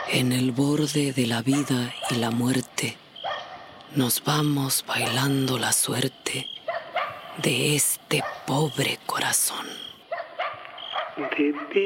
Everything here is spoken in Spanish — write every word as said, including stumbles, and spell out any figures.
En el borde de la vida y la muerte, nos vamos bailando la suerte de este pobre corazón. De